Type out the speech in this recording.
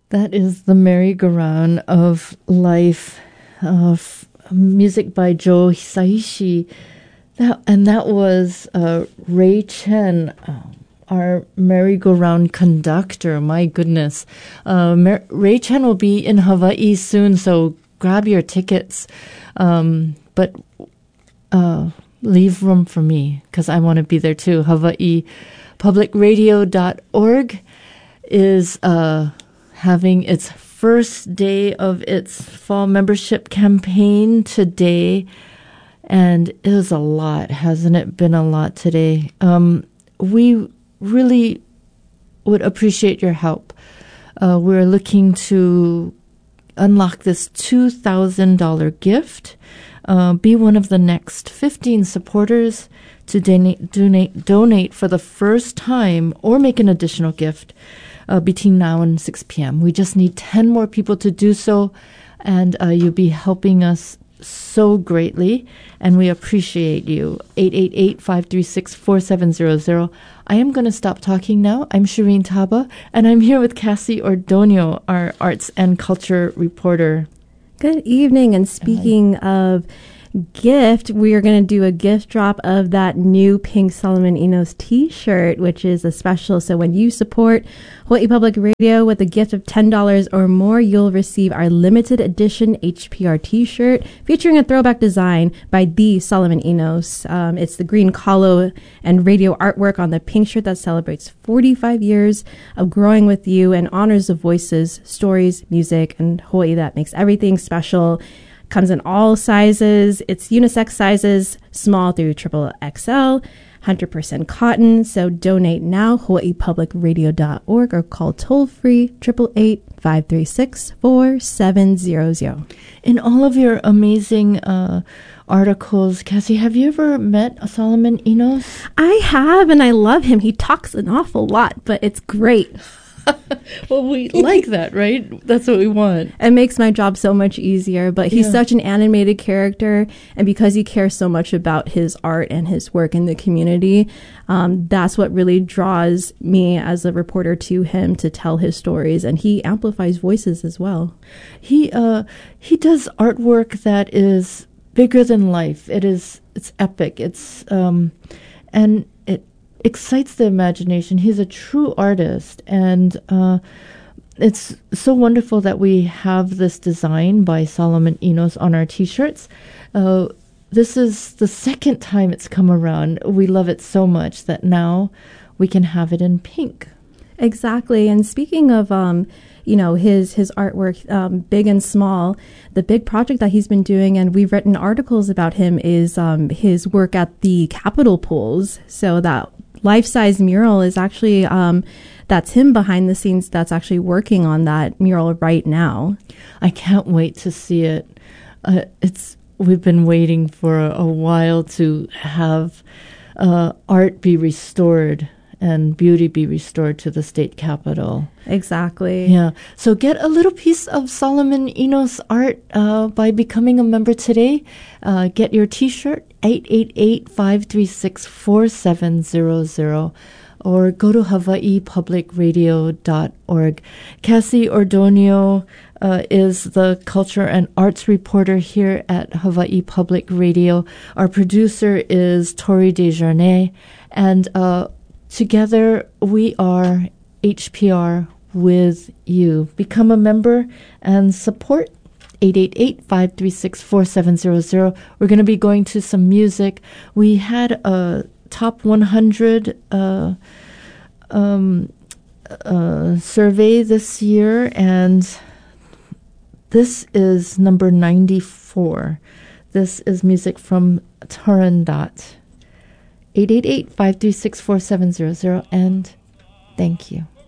That is the merry-go-round of life, music by Joe Hisaishi. That was Ray Chen, our merry-go-round conductor. My goodness. Ray Chen will be in Hawaii soon, so grab your tickets. But leave room for me, because I want to be there too. HawaiiPublicRadio.org is having its first day of its fall membership campaign today. And it is a lot, hasn't it been a lot today? We really would appreciate your help. We're looking to unlock this $2,000 gift. Be one of the next 15 supporters to donate for the first time or make an additional gift between now and 6 p.m. We just need 10 more people to do so, and you'll be helping us so greatly, and we appreciate you. 888-536-4700. I am going to stop talking now. I'm Shireen Taba, and I'm here with Cassie Ordonio, our arts and culture reporter. Good evening, and speaking of gift, we are going to do a gift drop of that new pink Solomon Enos t-shirt, which is a special. So when you support Hawaii Public Radio with a gift of $10 or more, you'll receive our limited edition HPR t-shirt featuring a throwback design by the Solomon Enos. It's the green kalo and radio artwork on the pink shirt that celebrates 45 years of growing with you and honors the voices, stories, music, and Hawaii that makes everything special. Comes in all sizes. It's unisex sizes, small through triple XL, 100% cotton. So donate now, hawaiipublicradio.org, or call toll-free 888-536-4700. In all of your amazing articles, Cassie, have you ever met Solomon Enos? I have, and I love him. He talks an awful lot, but it's great. Well, we like that, right? That's what we want. It makes my job so much easier, but he's such an animated character, and because he cares so much about his art and his work in the community, that's what really draws me as a reporter to him, to tell his stories, and he amplifies voices as well. He does artwork that is bigger than life. It's epic. It's and it excites the imagination. He's a true artist, and it's so wonderful that we have this design by Solomon Enos on our t-shirts. This is the second time it's come around. We love it so much that now we can have it in pink. Exactly. And speaking of his artwork, big and small, the big project that he's been doing, and we've written articles about him, is his work at the Capitol Pools. So that life-size mural is actually, that's him behind the scenes that's actually working on that mural right now. I can't wait to see it. We've been waiting for a while to have art be restored and beauty be restored to the state capitol. Exactly. Yeah. So get a little piece of Solomon Enos art by becoming a member today. Get your t-shirt, 888-536-4700, or go to hawaiipublicradio.org. Cassie Ordonio is the culture and arts reporter here at Hawaii Public Radio. Our producer is Tori Desjardins, and together we are HPR with you. Become a member and support. 888-536-4700. We're going to be going to some music. We had a top 100 survey this year, and this is number 94. This is music from Turandot. 888-536-4700, and thank you.